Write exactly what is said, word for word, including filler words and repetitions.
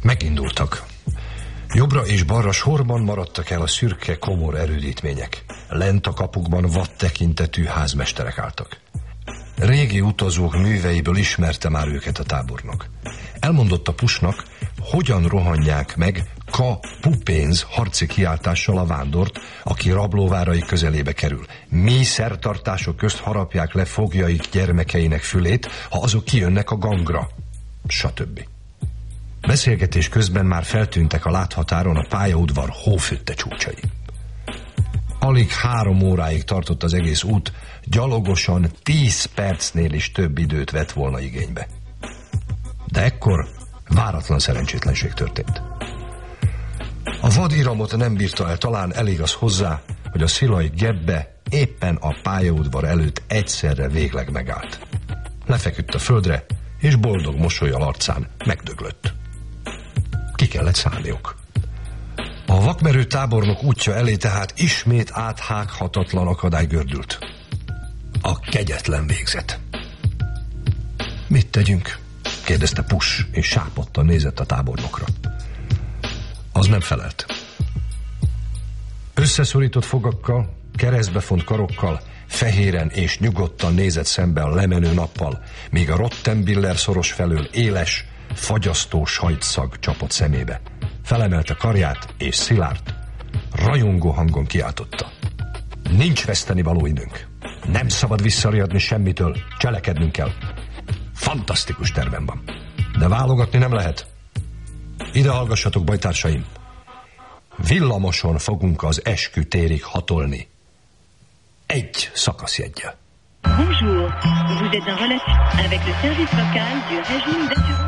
Megindultak. Jobbra és balra sorban maradtak el a szürke, komor erődítmények. Lent a kapukban vad tekintetű házmesterek álltak. Régi utazók műveiből ismerte már őket a tábornok. Elmondotta Puschnak, hogyan rohanják meg Ka Pupénz harci kiáltással a vándort, aki rablóvárai közelébe kerül. Mi szertartások közt harapják le fogjaik gyermekeinek fülét, ha azok kijönnek a gangra, stb. Beszélgetés közben már feltűntek a láthatáron a pályaudvar hófütte csúcsai. Alig három óráig tartott az egész út, gyalogosan tíz percnél is több időt vett volna igénybe. De ekkor váratlan szerencsétlenség történt. A vadiramot nem bírta el, talán elég az hozzá, hogy a szilaj gebbe éppen a pályaudvar előtt egyszerre végleg megállt. Lefeküdt a földre, és boldog mosollyal arcán megdöglött. Ki kellett szállniuk. A vakmerő tábornok útja elé tehát ismét áthághatatlan akadály gördült. A kegyetlen végzet. Mit tegyünk? Kérdezte Pusch, és sápadtan nézett a tábornokra. Az nem felelt. Összeszorított fogakkal, keresztbefont karokkal, fehéren és nyugodtan nézett szembe a lemenő nappal, míg a Rottenbiller szoros felől éles, fagyasztó sajtszag csapott szemébe. Felemelte karját, és szilárd, rajongó hangon kiáltotta. Nincs vesztenivaló időnk. Nem szabad visszariadni semmitől, cselekednünk kell. Fantasztikus tervem van. De válogatni nem lehet. Ide hallgassatok, bajtársaim. Villamoson fogunk az eskütérig hatolni. Egy szakaszjeggyel. Bonjour, vous êtes en relation avec le service local du régime d'assurance.